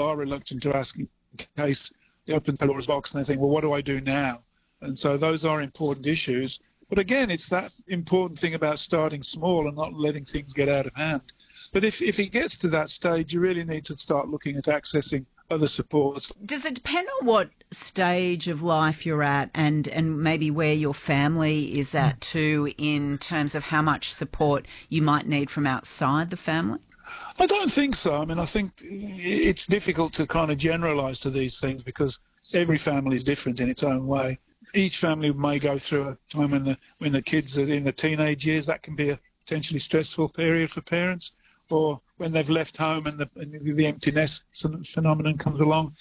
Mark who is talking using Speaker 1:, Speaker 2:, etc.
Speaker 1: are reluctant to ask in case they open Pandora's box and they think, well, what do I do now? And so those are important issues. But again, it's that important thing about starting small and not letting things get out of hand. But if it gets to that stage, you really need to start looking at accessing other supports.
Speaker 2: Does it depend on what stage of life you're at and maybe where your family is at too, in terms of how much support you might need from outside the family?
Speaker 1: I don't think so. I mean, I think it's difficult to kind of generalise to these things because every family is different in its own way. Each family may go through a time when the kids are in the teenage years. That can be a potentially stressful period for parents, or when they've left home and the empty nest phenomenon comes along.